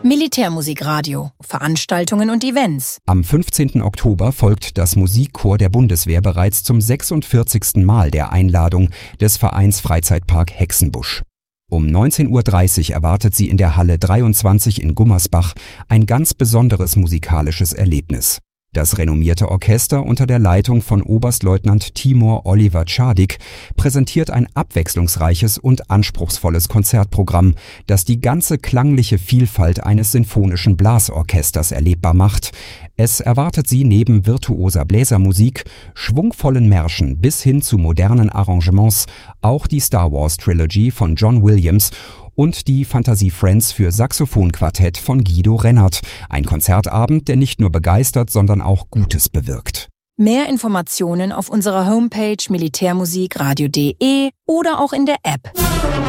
Militärmusikradio, Veranstaltungen und Events. Am 15. Oktober folgt das Musikchor der Bundeswehr bereits zum 46. Mal der Einladung des Vereins Freizeitpark Hexenbusch. Um 19.30 Uhr erwartet sie in der Halle 23 in Gummersbach ein ganz besonderes musikalisches Erlebnis. Das renommierte Orchester unter der Leitung von Oberstleutnant Timur Oliver Czadik präsentiert ein abwechslungsreiches und anspruchsvolles Konzertprogramm, das die ganze klangliche Vielfalt eines sinfonischen Blasorchesters erlebbar macht. Es erwartet sie neben virtuoser Bläsermusik, schwungvollen Märschen bis hin zu modernen Arrangements auch die Star Wars Trilogy von John Williams und die Fantasie Friends für Saxophonquartett von Guido Rennert. Ein Konzertabend, der nicht nur begeistert, sondern auch Gutes bewirkt. Mehr Informationen auf unserer Homepage militärmusikradio.de oder auch in der App.